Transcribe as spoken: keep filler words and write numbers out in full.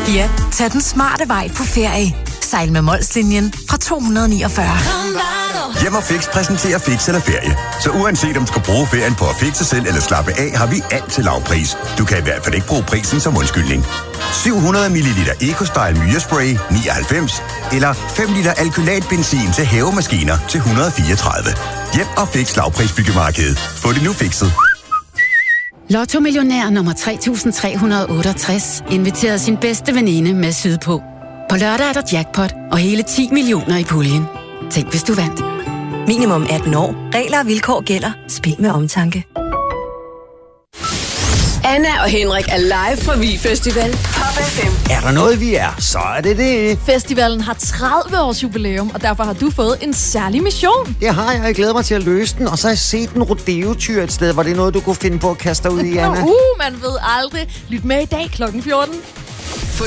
Ja, tag den smarte vej på ferie. Sejl med Molslinjen fra to hundrede niogfyrre. Hjem og Fix præsenterer Fix eller ferie. Så uanset om du skal bruge ferien på at fixe selv eller slappe af, har vi alt til lav pris. Du kan i hvert fald ikke bruge prisen som undskyldning. syv hundrede milliliter EcoStyle Myrespray nioghalvfems eller fem liter alkylatbenzin til havemaskiner til et hundrede og fireogtredive. Hjem og Fix lavprisbyggemarkedet. Få det nu fikset. Lotto-millionær nummer tre tusind tre hundrede og otteogtres inviterede sin bedste veninde med sydpå. På lørdag er der jackpot og hele ti millioner i puljen. Tænk, hvis du vandt. Minimum atten år. Regler og vilkår gælder. Spil med omtanke. Anna og Henrik er live fra Vig Festival. Pop F M. Er der noget, vi er, så er det det. Festivalen har tredive års jubilæum, og derfor har du fået en særlig mission. Det har jeg, jeg glæder mig til at løse den. Og så har jeg set en rodeo-tyr et sted, hvor det er noget, du kunne finde på at kaste dig ud i, Anna. Uh, man ved aldrig. Lyt med i dag klokken fjorten.